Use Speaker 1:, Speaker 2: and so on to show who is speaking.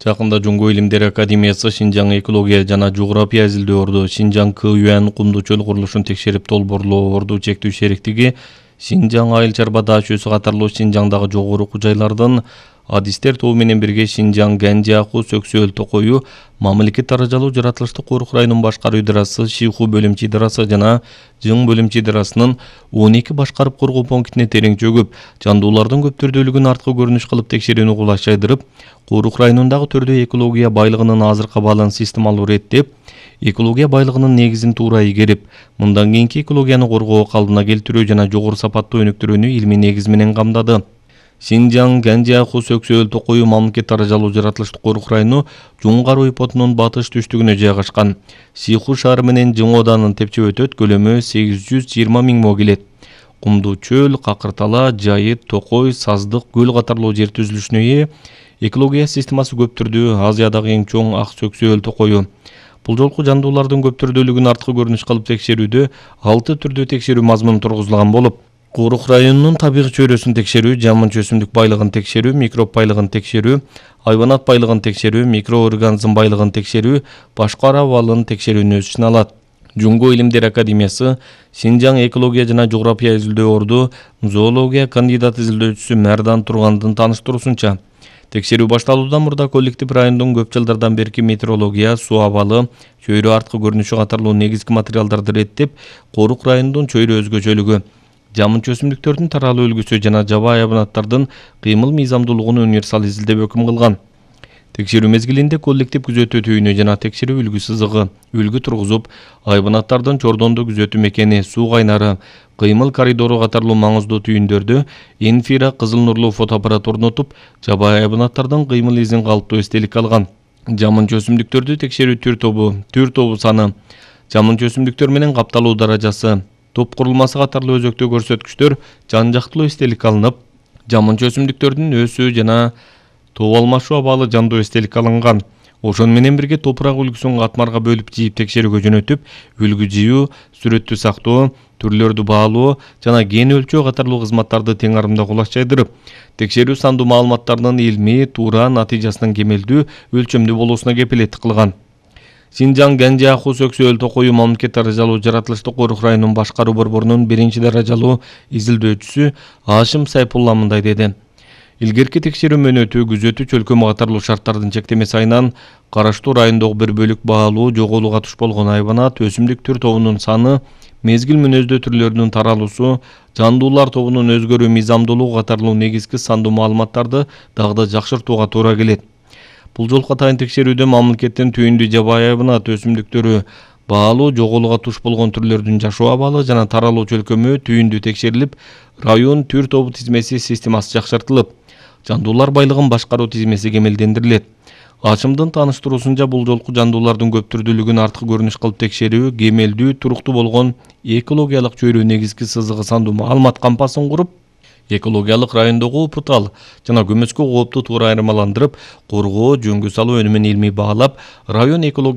Speaker 1: Жакында Жуңго илимдер академиясы Шинжаң экология жана жография изилдөө орду Шинжаң КЮН кумду чөл курулушун текшерип долбоорлоо орду чектүү шериктиги Шинжаң айыл чарба даашүүсү катарлуу Шинжаңдагы жогору окуу жайлардан адистер тобу менен бирге Шинжаң Гэнжиаху Сөксөөл Токою мамлекет даражалуу жаратылыштык корук районунун башкаруу идарасы Шиху бөлүмчө идарасы жана Жың бөлүмчө идарасынын 12 башкарып коргоо пунктине терең чөгүп, жандуулардын көп түрдүүлүгүн арткы көрүнүш кылып текшерүүнү кулашайдырып, корук районундагы түрдүү экология байлыгынын азыркы абалын системалуу реттеп, экология байлыгынын негизин туура игерип, мындан кийинки экологияны коргоо, калыбына келтирүү жана жогору сапаттуу өнүктүрүүнү илмий негиз менен камдады. Шинжаң Гэнжиаху Сөксөөл Токою мамлекет даражалуу жаратылыштык корук району Жуңгар ойпотунун батыш түштүгүнө жайгашкан. Сиху шаары менен Жың оданын тепчеп өтөт, көлөмү 820 000 мо келет. Кумду чөл, какыртала, жайыт, токой, саздык, көл катарлуу жер түзүлүшүнө ээ. Экология системасы көп түрдүү Азиядагы эң чоң ак Сөксөөл Токою. Бул жолку жандуулардын көп түрдүүлүгүн арткы көрүнүш кылып текшерүүдө 6 түрдүү текшерүү мазмуну тургузулган болуп, корук районунун табигый чөйрөсүн текшерүү, жамын өсүмдүк байлыгын текшерүү, микроб байлыгын текшерүү, хайванат байлыгын текшерүү, микроорганизм байлыгын текшерүү, башкар абалын текшерүүнү өз ичине алат. Жуңго илимдер академиясы Шинжаң экология жана жография изилдөө орду зоология кандидат изилдөөчүсү Мәрдан Тургандын тааныштыруусунча, текшерүү башталуудан мурда коллектив райондун көп жылдардан берки метеорология, суу абалы, чөйрө арткы көрүнүшү катарлуу негизги материалдарды реттеп, корук районунун чөйрө өзгөчөлүгү, жамынчы өсүмдүктөрдүн таралуу үлгүсү жана жабайы hayvanаттардын кыймыл мыйзамдуулугун универсал изилдеп өкүм кылган. Текшерүү мезгилинде коллектив күзөтүү түйүнү жана текшерүү үлгү сызыгы, үлгү тургузуп, hayvanаттардын чордондуу күзөтүү мекени, суу кайнары, кыймыл коридору катарлуу маңыздуу түйүндөрдү инфра кызыл нурлуу фотоаппарат орнотуп, жабайы hayvanаттардын кыймыл изин калыптуу эстелик алган. Жамынчы өсүмдүктөрдү текшерүү түр тобу саны, жамынчы өсүмдүктөр менен капталуу даражасы, топ курулмасы катарлуу өзөктүү көрсөткүчтөр жан жактылуу эстелик алынып, жамынчы өсүмдүктөрдүн өсүү жана топ алмашуу абалы жандуу эстелик алынган. Ошону менен бирге топурак үлгүсүн катмарга бөлүп жийип текшерүүгө жөнөтүп, үлгү жыйуу, сүрөттү сактоо, түрлөрдү баалоо жана ген өлчөө катарлуу кызматтарды тең арымда кулашайдырып, текшерүү сандуу маалыматтарынын илмий, туура, натыйжасынын кемелдүү, өлчөмдүү болуусуна кепилеттик кылган. Шинжаң Гэнжиаху Сөксөөл Токою мамлекет даражалуу жаратылыштык корук районунун башкаруу борборунун 1-даражалуу изилдөөчүсү Ашим Сайпулла мындай деди. Илгерки текшерүү мөөнөтү күзөтүү чөлкөмү катарлуу шарттардын чектемеси айынан караштуу райондогу бир бөлүк баалуу, жоголууга туш болгон hayvanat, өсүмдүк түр тобунун саны, мезгил мүнөздөө түрлөрүнүн таралуусу, жандуулар тобунун өзгөрүү мыйзамдуулугу катарлуу негизги сандуу маалыматтарды дагы да жакшыртууга туура келет. Бул жолку атайын текшерүүдө мамлекеттин түйүндүү жабайы hayvanat, өсүмдүктөрү, баалуу, жоголууга туш болгон түрлөрдүн жашоо абалы жана таралуу чөлкөмү түйүндүү текшерилип, район түр тобу тизмеси системасы жакшыртылып, жандуулар байлыгын башкаруу тизмеси кемелдендирилет. Ашымдын тааныштыруусунча, бул жолку жандуулардын көп түрдүүлүгүн арткы көрүнүш кылып текшерүү, кемелдүү, туруктуу болгон экологиялык чөйрө негизги сызыгы сандуу маалымат кампасын куруп, экологиялык райондогу упутал жана көмөскө коопту туура айырмаландырып, коргоо, жөнгө салуу өнүмүн илмий баалап, район экология